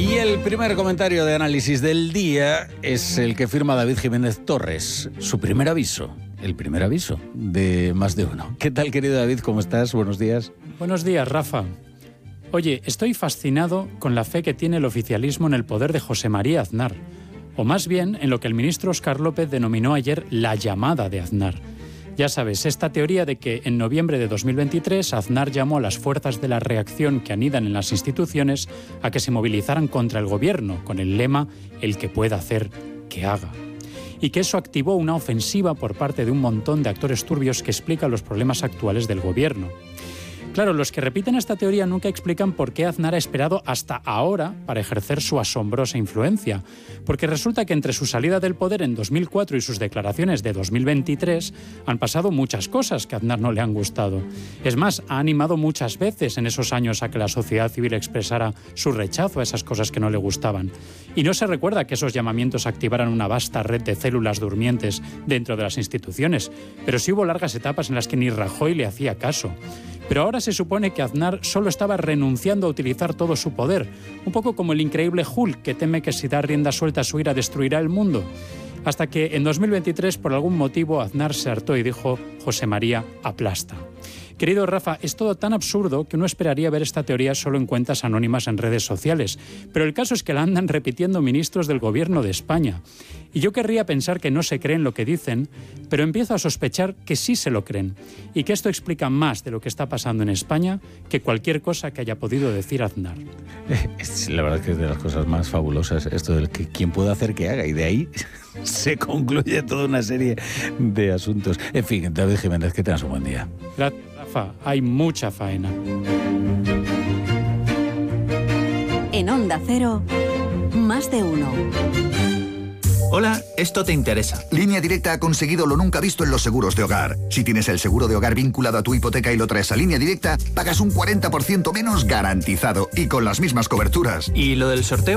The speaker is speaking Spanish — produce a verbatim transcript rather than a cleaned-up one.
Y el primer comentario de análisis del día es el que firma David Jiménez Torres. Su primer aviso, el primer aviso de Más de Uno. ¿Qué tal, querido David? ¿Cómo estás? Buenos días. Buenos días, Rafa. Oye, estoy fascinado con la fe que tiene el oficialismo en el poder de José María Aznar. O más bien, en lo que el ministro Óscar López denominó ayer la llamada de Aznar. Ya sabes, esta teoría de que en noviembre de dos mil veintitrés Aznar llamó a las fuerzas de la reacción que anidan en las instituciones a que se movilizaran contra el gobierno, con el lema «El que pueda hacer, que haga». Y que eso activó una ofensiva por parte de un montón de actores turbios que explican los problemas actuales del gobierno. Claro, los que repiten esta teoría nunca explican por qué Aznar ha esperado hasta ahora para ejercer su asombrosa influencia. Porque resulta que entre su salida del poder en dos mil cuatro y sus declaraciones de dos mil veintitrés han pasado muchas cosas que a Aznar no le han gustado. Es más, ha animado muchas veces en esos años a que la sociedad civil expresara su rechazo a esas cosas que no le gustaban. Y no se recuerda que esos llamamientos activaran una vasta red de células durmientes dentro de las instituciones, pero sí hubo largas etapas en las que ni Rajoy le hacía caso. Pero ahora se supone que Aznar solo estaba renunciando a utilizar todo su poder, un poco como el increíble Hulk, que teme que si da rienda suelta a su ira destruirá el mundo. Hasta que en dos mil veintitrés, por algún motivo, Aznar se hartó y dijo: José María, aplasta. Querido Rafa, es todo tan absurdo que uno esperaría ver esta teoría solo en cuentas anónimas en redes sociales. Pero el caso es que la andan repitiendo ministros del gobierno de España. Y yo querría pensar que no se creen lo que dicen, pero empiezo a sospechar que sí se lo creen. Y que esto explica más de lo que está pasando en España que cualquier cosa que haya podido decir Aznar. Es, la verdad es que es de las cosas más fabulosas esto del que quien pueda hacer que haga. Y de ahí se concluye toda una serie de asuntos. En fin, David Jiménez, que tengas un buen día. Gracias, Rafa. Hay mucha faena. En Onda Cero, Más de Uno. Hola, esto te interesa. Línea Directa ha conseguido lo nunca visto en los seguros de hogar. Si tienes el seguro de hogar vinculado a tu hipoteca y lo traes a Línea Directa, pagas un cuarenta por ciento menos garantizado y con las mismas coberturas. ¿Y lo del sorteo?